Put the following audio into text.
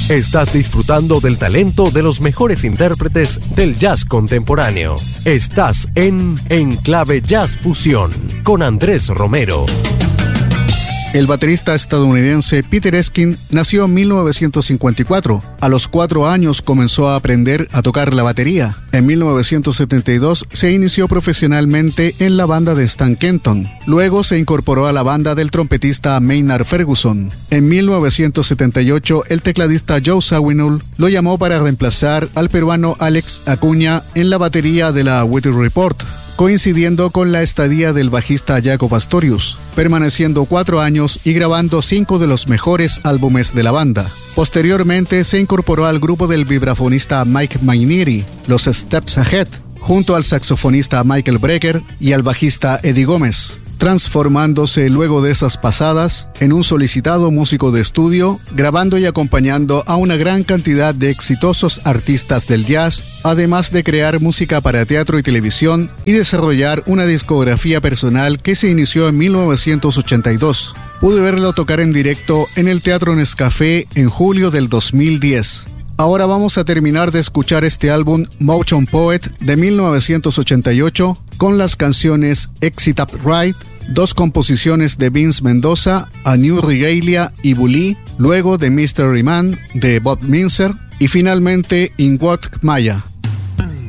Estás disfrutando del talento de los mejores intérpretes del jazz contemporáneo. Estás en Enclave Jazz Fusión con Andrés Romero. El baterista estadounidense Peter Eskin nació en 1954. A los 4 años comenzó a aprender a tocar la batería. En 1972 se inició profesionalmente en la banda de Stan Kenton. Luego se incorporó a la banda del trompetista Maynard Ferguson. En 1978 el tecladista Joe Zawinul lo llamó para reemplazar al peruano Alex Acuña en la batería de la Weather Report, coincidiendo con la estadía del bajista Jaco Pastorius, permaneciendo 4 años y grabando 5 de los mejores álbumes de la banda. Posteriormente se incorporó al grupo del vibrafonista Mike Mainieri, los Steps Ahead, junto al saxofonista Michael Brecker y al bajista Eddie Gómez, transformándose luego de esas pasadas en un solicitado músico de estudio, grabando y acompañando a una gran cantidad de exitosos artistas del jazz, además de crear música para teatro y televisión y desarrollar una discografía personal que se inició en 1982. Pude verlo tocar en directo en el Teatro Nescafé en julio del 2010. Ahora vamos a terminar de escuchar este álbum Motion Poet de 1988 con las canciones Exit Up Right, 2 composiciones de Vince Mendoza, A New Regalia y Bully, luego de Mystery Man de Bob Minzer y finalmente In What Maya.